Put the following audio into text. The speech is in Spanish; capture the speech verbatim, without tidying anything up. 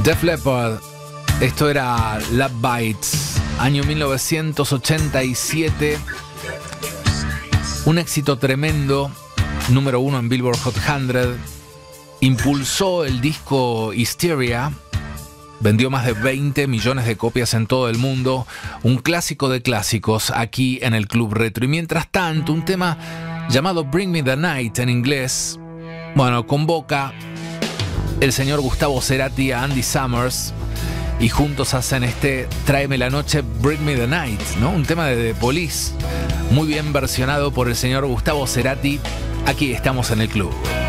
Def Leppard, esto era Love Bites, año mil novecientos ochenta y siete. Un éxito tremendo, número uno en Billboard Hot cien. Impulsó el disco Hysteria. Vendió más de veinte millones de copias en todo el mundo. Un clásico de clásicos aquí en el Club Retro. Y mientras tanto, un tema llamado Bring Me the Night en inglés, bueno, convoca el señor Gustavo Cerati a Andy Summers y juntos hacen este Tráeme la noche, Bring Me the Night, ¿no? Un tema de The Police, muy bien versionado por el señor Gustavo Cerati. Aquí estamos en el club.